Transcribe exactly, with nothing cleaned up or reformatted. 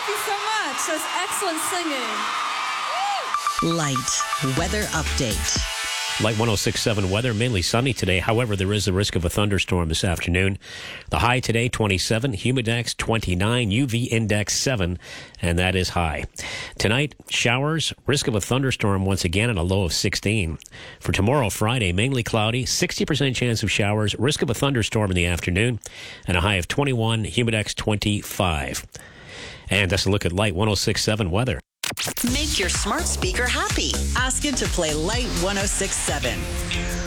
Thank you so much. That's excellent singing. Light weather update. Light one oh six point seven weather, mainly sunny today. However, there is a risk of a thunderstorm this afternoon. The high today, twenty-seven, humidex twenty-nine, U V index seven, and that is high. Tonight, showers, risk of a thunderstorm once again, and a low of sixteen. For tomorrow, Friday, mainly cloudy, sixty percent chance of showers, risk of a thunderstorm in the afternoon, and a high of twenty-one, humidex twenty-five. And that's a look at Light one oh six point seven weather. Make your smart speaker happy. Ask it to play Light one oh six point seven.